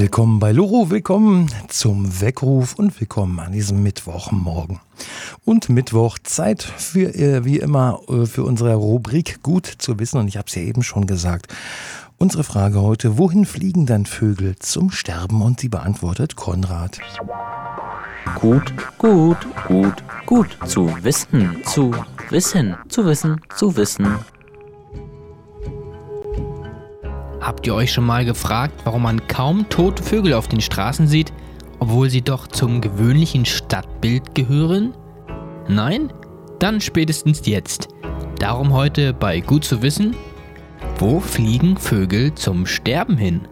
Willkommen bei Loro, willkommen zum Weckruf und willkommen an diesem Mittwochmorgen. Und Mittwoch, Zeit für, wie immer, für unsere Rubrik Gut zu wissen. Und ich habe es ja eben schon gesagt. Unsere Frage heute, wohin fliegen dann Vögel zum Sterben? Und sie beantwortet Konrad. Gut zu wissen. Habt ihr euch schon mal gefragt, warum man kaum tote Vögel auf den Straßen sieht, obwohl sie doch zum gewöhnlichen Stadtbild gehören? Nein? Dann spätestens jetzt. Darum heute bei Gut zu wissen, wo fliegen Vögel zum Sterben hin?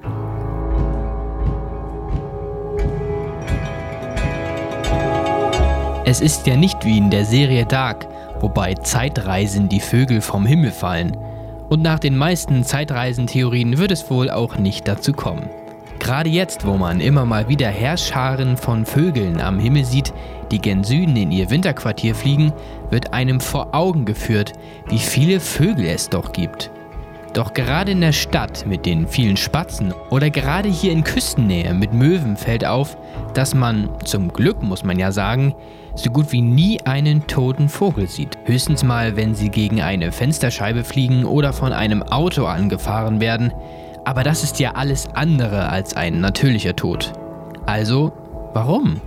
Es ist ja nicht wie in der Serie Dark, wobei Zeitreisen die Vögel vom Himmel fallen. Und nach den meisten Zeitreisentheorien wird es wohl auch nicht dazu kommen. Gerade jetzt, wo man immer mal wieder Heerscharen von Vögeln am Himmel sieht, die gen Süden in ihr Winterquartier fliegen, wird einem vor Augen geführt, wie viele Vögel es doch gibt. Doch gerade in der Stadt mit den vielen Spatzen oder gerade hier in Küstennähe mit Möwen fällt auf, dass man, zum Glück muss man ja sagen, so gut wie nie einen toten Vogel sieht. Höchstens mal, wenn sie gegen eine Fensterscheibe fliegen oder von einem Auto angefahren werden. Aber das ist ja alles andere als ein natürlicher Tod. Also, warum?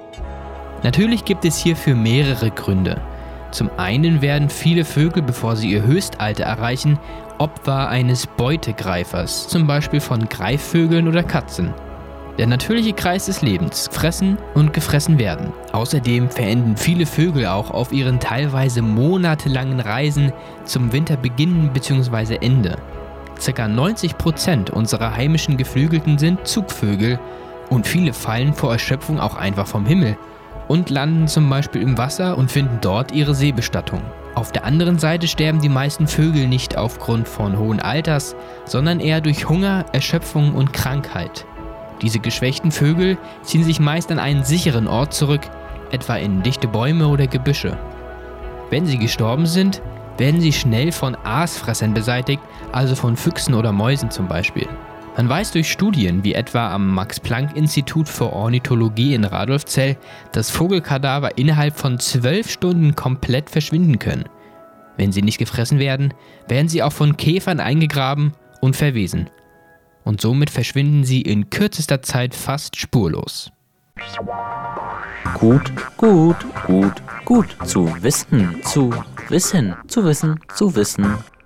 Natürlich gibt es hierfür mehrere Gründe. Zum einen werden viele Vögel, bevor sie ihr Höchstalter erreichen, Opfer eines Beutegreifers, zum Beispiel von Greifvögeln oder Katzen. Der natürliche Kreis des Lebens, fressen und gefressen werden. Außerdem verenden viele Vögel auch auf ihren teilweise monatelangen Reisen zum Winterbeginn bzw. Ende. Ca. 90% unserer heimischen Geflügelten sind Zugvögel und viele fallen vor Erschöpfung auch einfach vom Himmel und landen zum Beispiel im Wasser und finden dort ihre Seebestattung. Auf der anderen Seite sterben die meisten Vögel nicht aufgrund von hohen Alters, sondern eher durch Hunger, Erschöpfung und Krankheit. Diese geschwächten Vögel ziehen sich meist an einen sicheren Ort zurück, etwa in dichte Bäume oder Gebüsche. Wenn sie gestorben sind, werden sie schnell von Aasfressern beseitigt, also von Füchsen oder Mäusen zum Beispiel. Man weiß durch Studien, wie etwa am Max-Planck-Institut für Ornithologie in Radolfzell, dass Vogelkadaver innerhalb von 12 Stunden komplett verschwinden können. Wenn sie nicht gefressen werden, werden sie auch von Käfern eingegraben und verwesen. Und somit verschwinden sie in kürzester Zeit fast spurlos. Gut zu wissen.